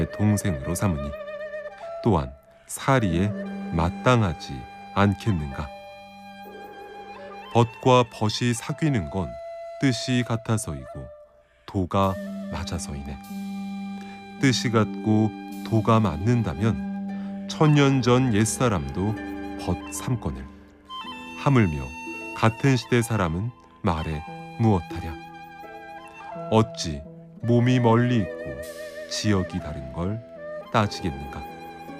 동생으로 삼으니 또한 사리에 마땅하지 않겠는가? 벗과 벗이 사귀는 건 뜻이 같아서이고 도가 맞아서이네. 뜻이 같고 도가 맞는다면 천년 전 옛사람도 벗 삼거늘. 하물며 같은 시대 사람은 말에 무엇하랴? 어찌 몸이 멀리 있고 지역이 다른 걸 따지겠는가?